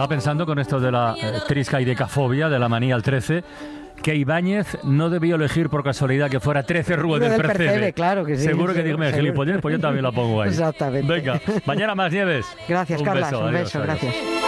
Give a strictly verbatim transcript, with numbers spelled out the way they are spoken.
estaba pensando con esto de la eh, triscaidecafobia, de la manía al trece, que Ibáñez no debió elegir por casualidad que fuera trece Rúa del, del Percebe. Percebe. Claro que sí. Seguro que dígame gilipollez, pues yo también la pongo ahí. Exactamente. Venga, mañana más, Nieves. Gracias, un Carlas. Beso, un adiós, beso, adiós. gracias.